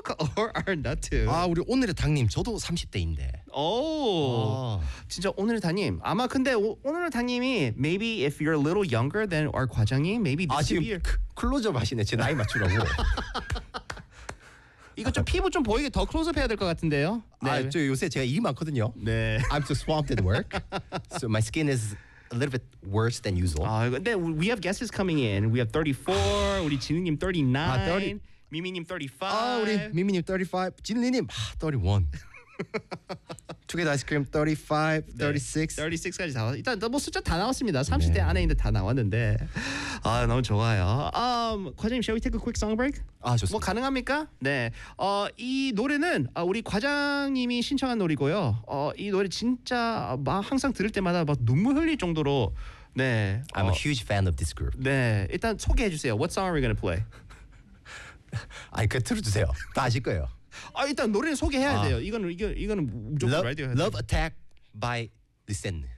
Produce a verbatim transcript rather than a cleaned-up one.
talk or are not to? 아 우리 오늘의 당님 저도 삼십 대인데. 오, 진짜 오늘의 당님 아마 근데 오, 오늘의 당님이 maybe if you're a little younger than our 과장님, maybe 아 this 지금 year. 크- 클로즈업 하시네 제 나이 맞추라고. 이거 좀 피부 좀 보이게 더 클로즈업 해야 될 것 같은데요. 네. 아 저 요새 제가 일이 많거든요. 네. I'm too swamped at work, so my skin is a little bit worse than usual. 아, 근데 we have guests coming in. We have thirty-four. 우리 진우님 thirty-nine. 아, thirty. 미미님 thirty-five. 아 우리 미미님 thirty-five, 진리님 아, thirty-one. 투게더 아이스크림 thirty-five, thirty-six. thirty-six까지 다 왔. 일단 뭐 숫자 다 나왔습니다. 삼십 대 네. 안에 있는데 다 나왔는데. 아 너무 좋아요. Um, 과장님, shall we take a quick song break? 아 좋습니다. 뭐 가능합니까? 네. 어, 이 노래는 아, 우리 과장님이 신청한 노래고요. 어, 이 노래 진짜 막 항상 들을 때마다 막 눈물 흘릴 정도로 네. I'm 어, a huge fan of this group. 네. 일단 소개해 주세요. What song are we gonna play? 아니 그 틀어주세요. 다 아실 거예요. 아 일단 노래는 소개해야 아. 돼요. 이거는 이거 이거는 무조건 Love, 라디오. Love Attack by Listen.